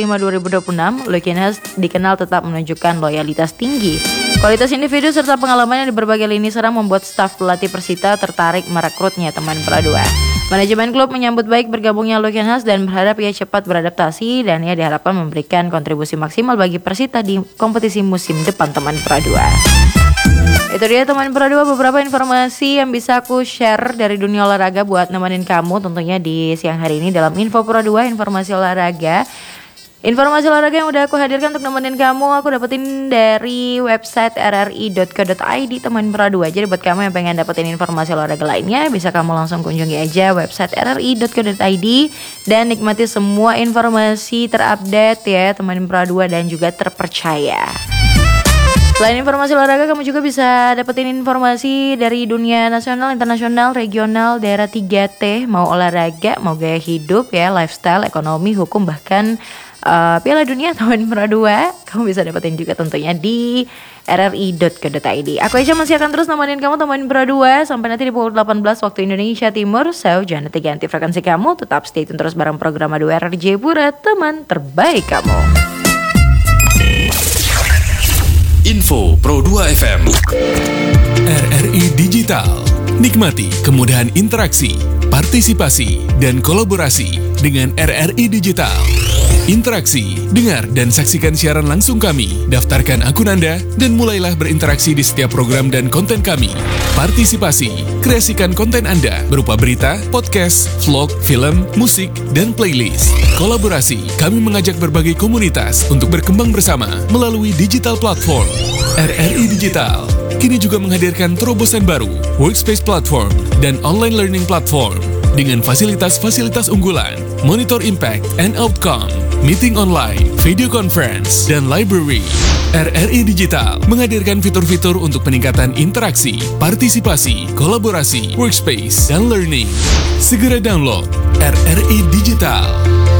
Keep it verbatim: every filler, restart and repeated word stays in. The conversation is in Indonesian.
lima dua ribu dua puluh enam, Luke Hines dikenal tetap menunjukkan loyalitas tinggi. Kualitas individu serta pengalamannya di berbagai lini serang membuat staf pelatih Persita tertarik merekrutnya, teman Pradua. Manajemen klub menyambut baik bergabungnya Luke Hines dan berharap ia cepat beradaptasi dan ia diharapkan memberikan kontribusi maksimal bagi Persita di kompetisi musim depan, teman Pradua. Itu dia teman Pradua, beberapa informasi yang bisa aku share dari dunia olahraga buat nemenin kamu tentunya di siang hari ini dalam Info Pradua, informasi olahraga. Informasi olahraga yang udah aku hadirkan untuk nemenin kamu aku dapetin dari website r r i dot co dot i d teman Pradua. Jadi buat kamu yang pengen dapetin informasi olahraga lainnya, bisa kamu langsung kunjungi aja website r r i dot co dot i d dan nikmati semua informasi terupdate ya teman Pradua dan juga terpercaya. Selain informasi olahraga, kamu juga bisa dapetin informasi dari dunia nasional, internasional, regional, daerah tiga T, mau olahraga, mau gaya hidup ya, lifestyle, ekonomi, hukum, bahkan uh, Piala Dunia teman Pradua. Kamu bisa dapetin juga tentunya di r r i dot co dot i d. Aku Aisyah masih akan terus nemenin kamu teman Pradua sampai nanti di pukul delapan belas waktu Indonesia Timur. So, jangan nanti ganti frekuensi kamu, tetap stay tune terus bareng program Adu R R J Pura, teman terbaik kamu. Info Pro dua F M. R R I Digital. Nikmati kemudahan interaksi, partisipasi, dan kolaborasi dengan R R I Digital. Interaksi, dengar dan saksikan siaran langsung kami. Daftarkan akun Anda dan mulailah berinteraksi di setiap program dan konten kami. Partisipasi, kreasikan konten Anda berupa berita, podcast, vlog, film, musik, dan playlist. Kolaborasi, kami mengajak berbagai komunitas untuk berkembang bersama melalui digital platform. R R I Digital kini juga menghadirkan terobosan baru, workspace platform, dan online learning platform dengan fasilitas-fasilitas unggulan, monitor impact and outcome, meeting online, video conference, dan library. R R I Digital menghadirkan fitur-fitur untuk peningkatan interaksi, partisipasi, kolaborasi, workspace, dan learning. Segera download R R I Digital.